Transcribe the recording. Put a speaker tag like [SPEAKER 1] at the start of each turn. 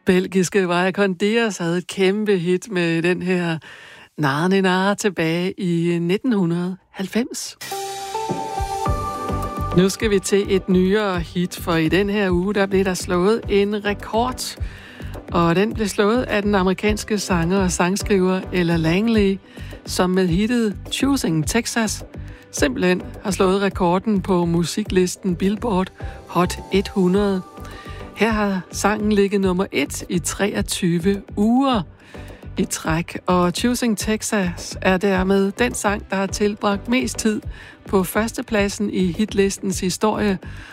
[SPEAKER 1] Belgiske Vaya con Dios havde et kæmpe hit med den her Nare Nare tilbage i 1990. Nu skal vi til et nyere hit, for i den her uge, der blev der slået en rekord. Og den blev slået af den amerikanske sanger og sangskriver Ella Langley, som med hittet Choosing Texas simpelthen har slået rekorden på musiklisten Billboard Hot 100. Her har sangen ligget nummer 1 i 23 uger i træk, og Choosing Texas er dermed den sang, der har tilbragt mest tid på førstepladsen i hitlistens historie,